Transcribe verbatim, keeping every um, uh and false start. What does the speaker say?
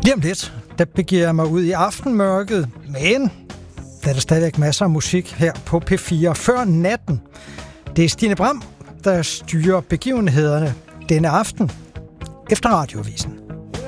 Lige om lidt, der begiver jeg mig ud i aftenmørket, men der er der stadigvæk masser af musik her på P fire før natten. Det er Stine Bram, der styrer begivenhederne denne aften efter Radioavisen.